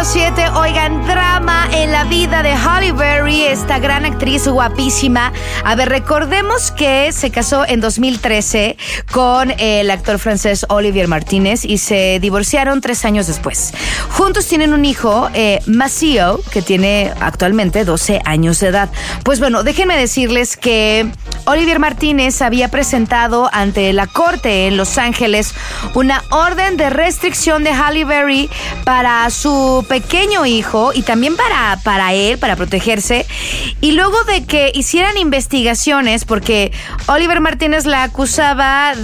101.7. Oigan, drama en la vida de Halle Berry, esta gran actriz guapísima. A ver, recordemos que se casó en 2013 con el actor francés Olivier Martínez y se divorciaron 3 años después. Juntos tienen un hijo, Maceo, que tiene actualmente 12 años de edad. Pues bueno, déjenme decirles que Olivier Martínez había presentado ante la corte en Los Ángeles una orden de restricción de Halle Berry para su pequeño hijo y también para él, para protegerse. Y luego de que hicieran investigaciones, porque Olivier Martínez la acusaba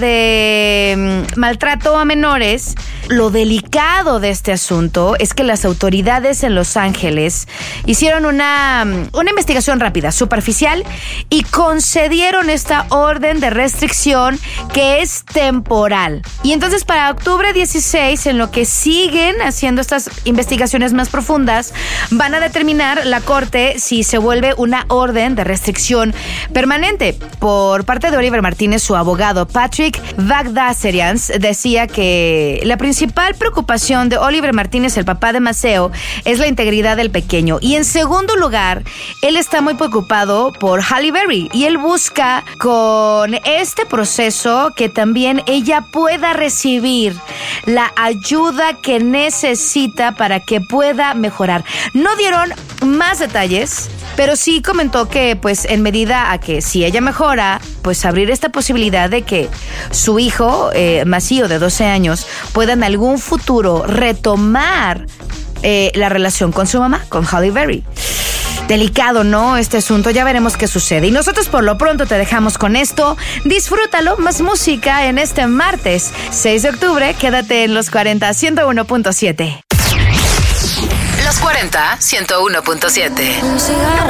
de maltrato a menores, lo delicado de este asunto es que las autoridades en Los Ángeles hicieron una investigación rápida, superficial, y concedieron esta orden de restricción que es temporal. Y entonces para octubre 16, en lo que siguen haciendo estas investigaciones más profundas, van a determinar la corte si se vuelve una orden de restricción permanente. Por parte de Olivier Martínez, su abogado Patrick Bagdasarian decía que la principal preocupación de Olivier Martínez, el papá de Maceo, es la integridad del pequeño. Y en segundo lugar, él está muy preocupado por Halle Berry y él busca con este proceso que también ella pueda recibir la ayuda que necesita para que pueda mejorar. No dieron más detalles, pero sí comentó que, pues, en medida a que si ella mejora, pues abrir esta posibilidad de que su hijo, Maceo, de 12 años, pueda en algún futuro retomar la relación con su mamá, con Halle Berry. Delicado, ¿no? Este asunto, ya veremos qué sucede. Y nosotros por lo pronto te dejamos con esto. Disfrútalo, más música en este martes 6 de octubre. Quédate en Los 40 101.7. Los 40 101.7.